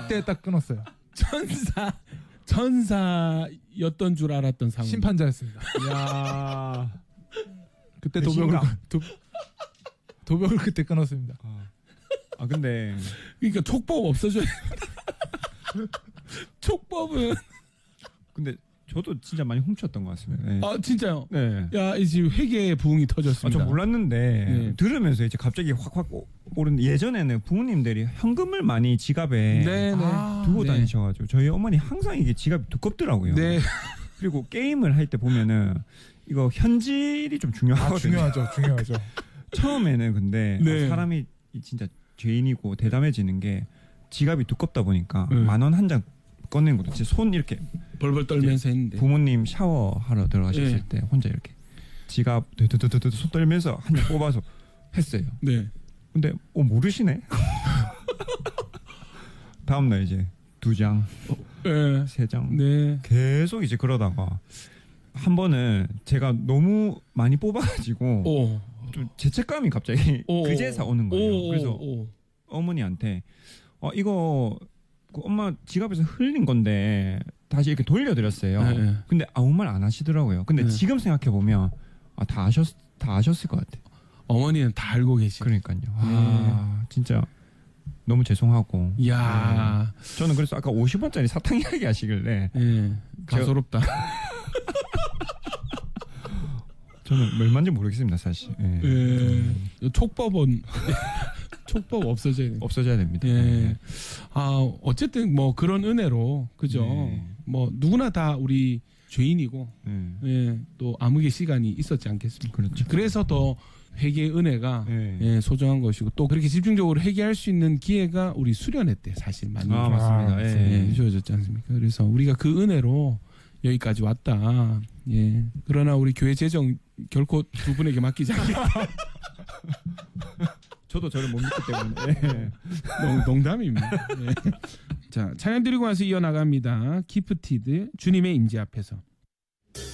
그때 딱 끊었어요. 천사였던 줄 알았던 상황. 심판자였습니다. 야. 그때 도벽을 그때 끊었습니다. 아 근데 그러니까 촉법 없어져야 촉법은 근데 저도 진짜 많이 훔쳤던 것 같습니다. 네. 아 진짜요? 네. 야 이제 회계의 부흥이 터졌습니다. 저 몰랐는데 네. 들으면서 이제 갑자기 확 오른 예전에는 부모님들이 현금을 많이 지갑에 두고 다니셔가지고 저희 어머니 항상 이게 지갑이 두껍더라고요. 네. 그리고 게임을 할 때 보면은 이거 현질이 좀 중요하거든요. 중요하죠. 처음에는 근데 네. 사람이 진짜 죄인이고 대담해지는 게 지갑이 두껍다 보니까 10,000원 한 장 꺼내는 것도 진짜 손 이렇게 벌벌 떨면서 했는데 부모님 샤워하러 들어가셨을 때 혼자 이렇게 지갑 드드드드드 손 떨면서 한 장 뽑아서 했어요. 네. 근데 모르시네. 다음날 이제 2장, 3장 네. 계속 이제 그러다가 한 번은 제가 너무 많이 뽑아가지고 좀 죄책감이 갑자기 그제서 오는 거예요. 그래서 어머니한테 이거 엄마 지갑에서 흘린 건데 다시 이렇게 돌려드렸어요. 네. 근데 아무 말 안 하시더라고요. 근데 지금 생각해 보면 다 아셨을 것 같아. 어머니는 다 알고 계시고. 그러니까요. 진짜 너무 죄송하고. 야, 저는 그래서 아까 50원짜리 사탕 이야기 하시길래 가소롭다. 저는 얼마인지 모르겠습니다, 사실. 촉법은 촉법 없어져야 됩니다. 어쨌든 뭐 그런 은혜로 그죠. 뭐 누구나 다 우리 죄인이고 또 암흑의 시간이 있었지 않겠습니까? 그렇죠. 그래서 더 회개의 은혜가 소중한 것이고 또 그렇게 집중적으로 회개할 수 있는 기회가 우리 수련회 때 사실 많이 맞습니다. 주어졌지 않습니까? 그래서 우리가 그 은혜로 여기까지 왔다. 그러나 우리 교회 재정 결코 두 분에게 맡기지 않겠다. 저도 저를 못 믿기 때문에. 농담입니다. 자, 찬양 드리고 와서 이어나갑니다. 기프티드 주님의 임재 앞에서.